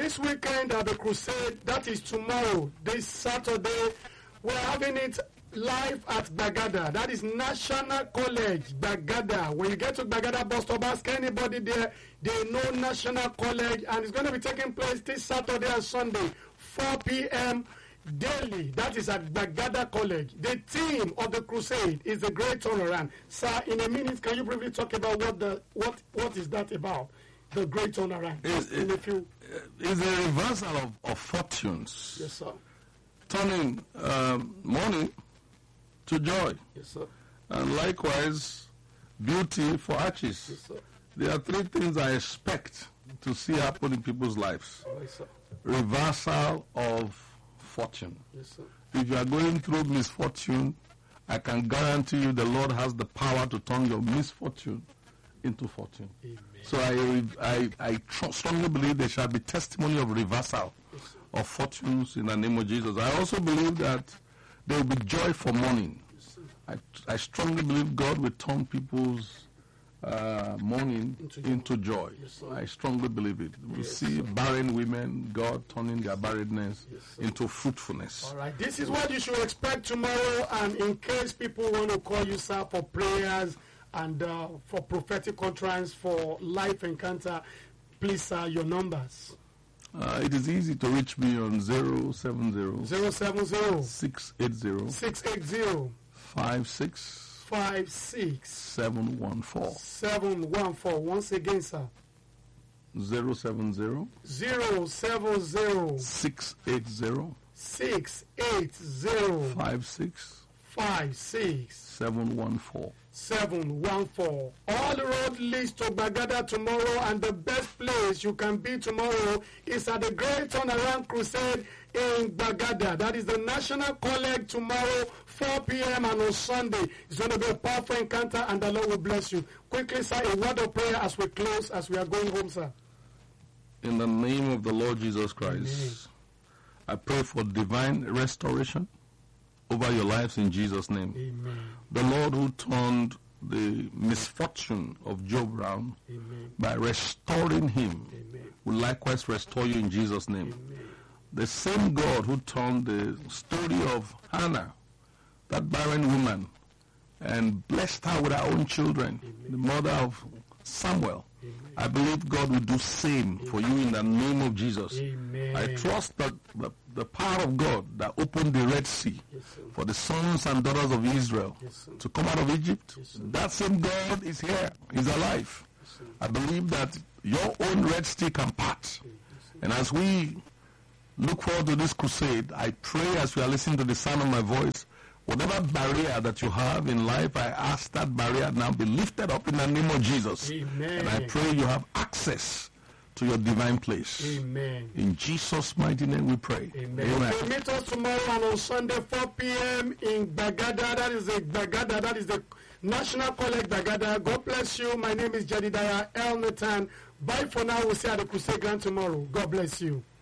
this weekend at the crusade, that is tomorrow, this Saturday, we're having it live at Bagada. That is National College, Bagada. When you get to Bagada bus stop, ask anybody there. They know National College, and it's going to be taking place this Saturday and Sunday, 4 p.m. daily. That is at Bagada College. The theme of the crusade is the Great Turnaround. Sir, in a minute, can you briefly talk about what is that about? The Great Turnaround. It's a reversal of fortunes. Yes, sir. Turning mourning to joy. Yes, sir. And likewise, beauty for ashes. Yes, sir. There are three things I expect to see happen in people's lives. Yes, sir. Reversal of fortune. Yes, sir. If you are going through misfortune, I can guarantee you the Lord has the power to turn your misfortune into fortune. Amen. So I strongly believe there shall be testimony of reversal of fortunes in the name of Jesus. I also believe that there will be joy for mourning. I strongly believe God will turn people's mourning into joy. Yes, I strongly believe it. We see barren women, God turning their barrenness into fruitfulness. All right, this is what you should expect tomorrow. And in case people want to call you, sir, for prayers and for prophetic utterance, for life encounter, please, sir, your numbers. It is easy to reach me on 070 070 680 680 56 714. 714. Once again, sir. 070 070 680 680 56 714. 714. All the road leads to Bagada tomorrow, and the best place you can be tomorrow is at the Great Turnaround Crusade in Bagada. That is the National College tomorrow, 4 p.m. and on Sunday. It's going to be a powerful encounter, and the Lord will bless you. Quickly, sir, a word of prayer as we close, as we are going home, sir. In the name of the Lord Jesus Christ, I pray for divine restoration over your lives in Jesus' name. Amen. The Lord who turned the misfortune of Job around by restoring him will likewise restore you in Jesus' name. The same God who turned the story of Hannah, that barren woman, and blessed her with her own children, the mother of Samuel. I believe God will do same for you in the name of Jesus. Amen. I trust that the power of God that opened the Red Sea for the sons and daughters of Israel to come out of Egypt, that same God is here, is alive. I believe that your own Red Sea can part. And as we look forward to this crusade, I pray as you are listening to the sound of my voice, whatever barrier that you have in life, I ask that barrier now be lifted up in the name of Jesus. Amen. And I pray you have access to your divine place. Amen. In Jesus' mighty name we pray. Amen. Amen. So meet us tomorrow and on Sunday, 4 p.m. in Bagada. That is the National College Bagada. God bless you. My name is Jedidiah El Nathan. Bye for now. We'll see you at the Crusade Ground tomorrow. God bless you.